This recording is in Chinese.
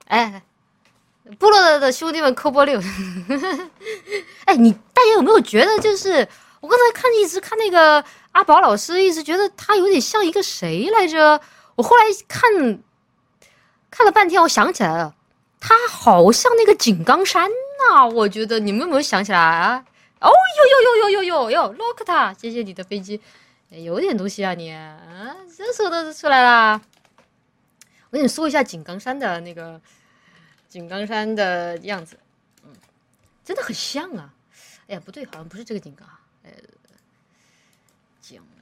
哎，部落的兄弟们扣波六。哎，大家有没有觉得就是我刚才一直看那个阿宝老师，一直觉得他有点像一个谁来着？我后来看了半天，我想起来了，他好像那个井冈山呐、我觉得你们有没有想起来啊？哦，有洛克塔，谢谢你的飞机，有点东西啊你啊，这时候都出来啦。我给你说一下井冈山的样子，真的很像啊。哎呀，不对，好像不是这个井冈，井